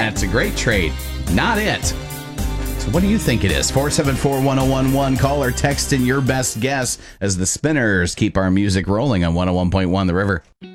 It's a great trade. Not it. So what do you think it is? 474-1011. Call or text in your best guess as the Spinners keep our music rolling on 101.1 The River.